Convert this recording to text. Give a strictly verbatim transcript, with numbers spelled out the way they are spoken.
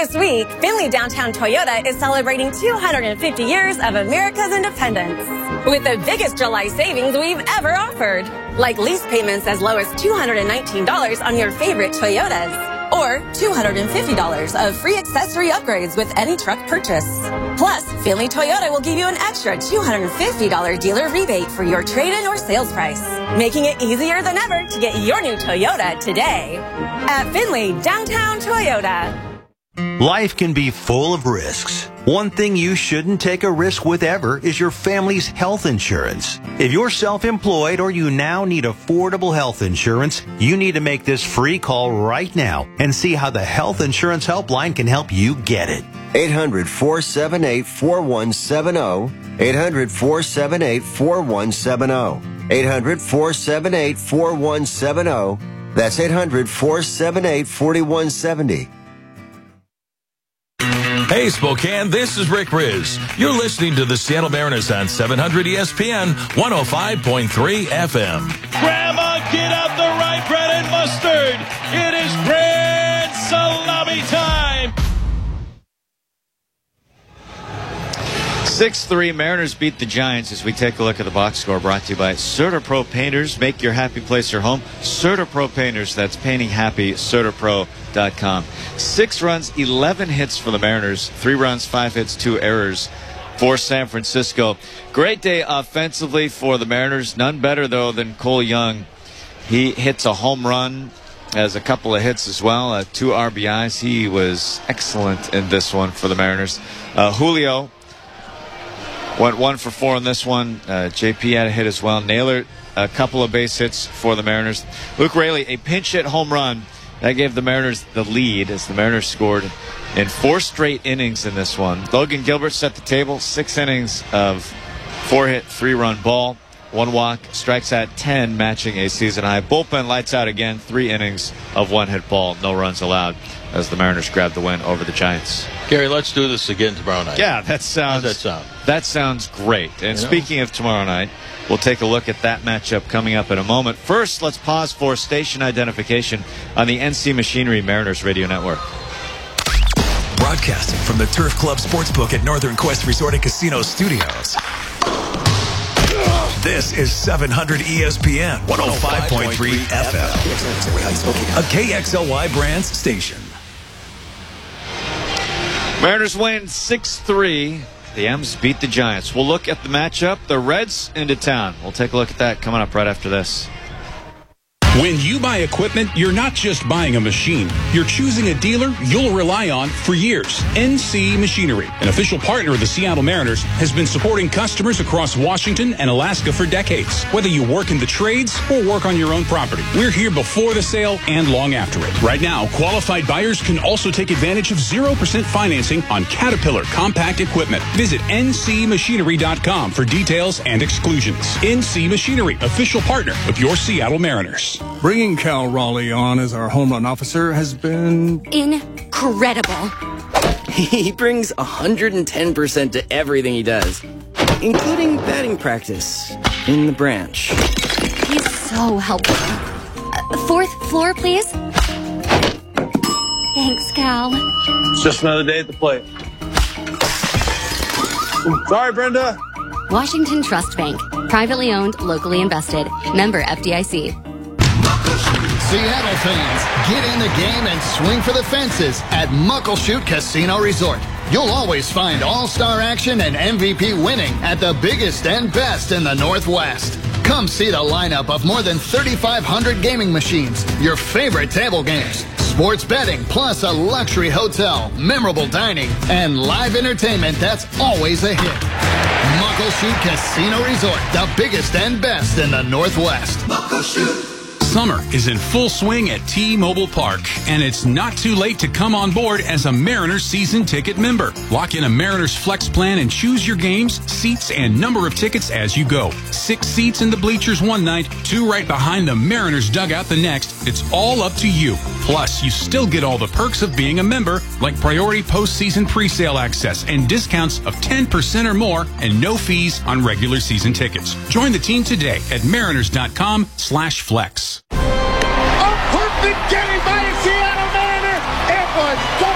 This week, Findlay Downtown Toyota is celebrating two hundred fifty years of America's independence with the biggest July savings we've ever offered, like lease payments as low as two hundred nineteen dollars on your favorite Toyotas, or two hundred fifty dollars of free accessory upgrades with any truck purchase. Plus, Findlay Toyota will give you an extra two hundred fifty dollars dealer rebate for your trade-in or sales price, making it easier than ever to get your new Toyota today. At Findlay Downtown Toyota. Life can be full of risks. One thing you shouldn't take a risk with ever is your family's health insurance. If you're self-employed or you now need affordable health insurance, you need to make this free call right now and see how the Health Insurance Helpline can help you get it. eight hundred, four seven eight, four one seven zero. eight hundred, four seven eight, four one seven zero. eight hundred, four seven eight, four one seven zero. That's eight hundred, four seven eight, four one seven zero. Hey, Spokane, this is Rick Riz. You're listening to the Seattle Mariners on seven hundred E S P N, one oh five point three F M. Grandma, get out the rye bread and mustard. It is grand salami time. six three, Mariners beat the Giants as we take a look at the box score, brought to you by CertaPro Painters. Make your happy place your home. CertaPro Painters, that's painting happy, Certapro dot com. Six runs, eleven hits for the Mariners. Three runs, five hits, two errors for San Francisco. Great day offensively for the Mariners. None better, though, than Cole Young. He hits a home run, has a couple of hits as well, uh, two R B Is. He was excellent in this one for the Mariners. Uh, Julio went one for four in this one. Uh, J P had a hit as well. Naylor, a couple of base hits for the Mariners. Luke Raley, a pinch hit home run. That gave the Mariners the lead as the Mariners scored in four straight innings in this one. Logan Gilbert set the table. Six innings of four-hit, three-run ball. One walk, strikes at ten, matching a season high. Bullpen lights out again. Three innings of one-hit ball. No runs allowed as the Mariners grab the win over the Giants. Gary, let's do this again tomorrow night. Yeah, that sounds. How's that sound? That sounds great. And You know? Speaking of tomorrow night, we'll take a look at that matchup coming up in a moment. First, let's pause for station identification on the N C Machinery Mariners Radio Network. Broadcasting from the Turf Club Sportsbook at Northern Quest Resort and Casino Studios. This is seven hundred E S P N, one oh five point three F M. A K X L Y Brands station. Mariners win six three. The M's beat the Giants. We'll look at the matchup. The Reds into town. We'll take a look at that coming up right after this. When you buy equipment, you're not just buying a machine. You're choosing a dealer you'll rely on for years. N C Machinery, an official partner of the Seattle Mariners, has been supporting customers across Washington and Alaska for decades. Whether you work in the trades or work on your own property, we're here before the sale and long after it. Right now, qualified buyers can also take advantage of zero percent financing on Caterpillar compact equipment. Visit N C machinery dot com for details and exclusions. N C Machinery, official partner of your Seattle Mariners. Bringing Cal Raleigh on as our home run officer has been incredible. He brings one hundred ten percent to everything he does, including batting practice in the branch. He's so helpful. Uh, fourth floor, please. Thanks, Cal. It's just another day at the plate. Sorry, Brenda. Washington Trust Bank. Privately owned, locally invested. Member F D I C. Seattle fans, get in the game and swing for the fences at Muckleshoot Casino Resort. You'll always find all-star action and M V P winning at the biggest and best in the Northwest. Come see the lineup of more than thirty-five hundred gaming machines, your favorite table games, sports betting, plus a luxury hotel, memorable dining, and live entertainment that's always a hit. Muckleshoot Casino Resort, the biggest and best in the Northwest. Muckleshoot. Summer is in full swing at T-Mobile Park, and it's not too late to come on board as a Mariners season ticket member. Lock in a Mariners Flex plan and choose your games, seats, and number of tickets as you go. Six seats in the bleachers one night, two right behind the Mariners dugout the next. It's all up to you. Plus, you still get all the perks of being a member, like priority postseason presale access and discounts of ten percent or more and no fees on regular season tickets. Join the team today at mariners dot com slash flex. A perfect game by a Seattle Mariner. It was